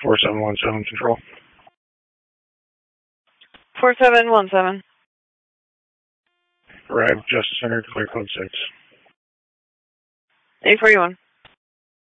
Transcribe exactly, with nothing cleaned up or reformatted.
four seven one seven control. four seven one seven. Arrive Justice Center, clear code six. eight forty-one.